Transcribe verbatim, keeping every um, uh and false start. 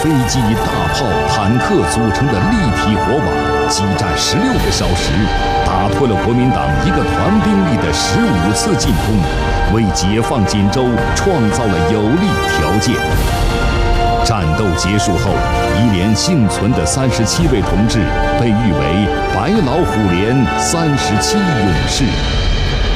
飞机、大炮、坦克组成的立体火网，激战十六个小时，打破了国民党一个团兵力的十五次进攻，为解放锦州创造了有利条件。战斗结束后，一连幸存的三十七位同志被誉为“白老虎连三十七勇士”。